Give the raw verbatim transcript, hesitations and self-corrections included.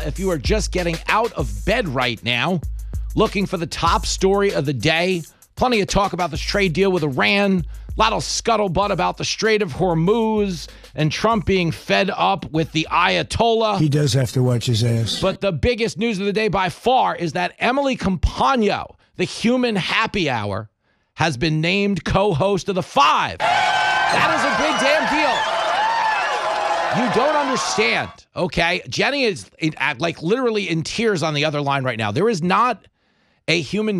If you are just getting out of bed right now, looking for the top story of the day, plenty of talk about this trade deal with Iran, a lot of scuttlebutt about the Strait of Hormuz and Trump being fed up with the Ayatollah. He does have to watch his ass. But the biggest news of the day by far is that Emily Compagno, the human happy hour, has been named co-host of The Five. That is a big damn deal. You don't understand, okay? Jenny is like literally in tears on the other line right now. There is not a human